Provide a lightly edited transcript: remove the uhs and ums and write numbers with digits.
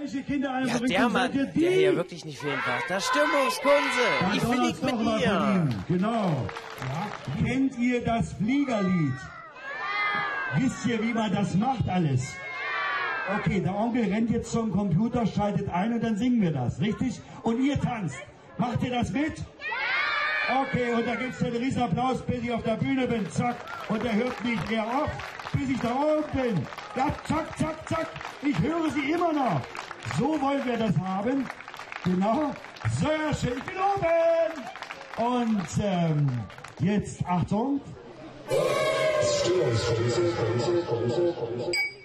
Welche Kinder Ja, der Mann, der hier wirklich nicht fehlen darf. Das Stimmungskunse. Ich flieg mit ihr. Genau. Ja. Kennt ihr das Fliegerlied? Wisst ihr, wie man das macht alles? Okay, der Onkel rennt jetzt zum Computer, schaltet ein und dann singen wir das, richtig? Und ihr tanzt. Macht ihr das mit? Ja! Okay, und da gibt es den Riesenapplaus, bis ich auf der Bühne bin. Zack. Und er hört nicht mehr auf, bis ich da oben bin. Ja, zack, zack, zack. Ich höre sie immer noch. So wollen wir das haben. Genau. Sehr schön. Ich bin oben. Und jetzt, Achtung. Stimmungskulisse.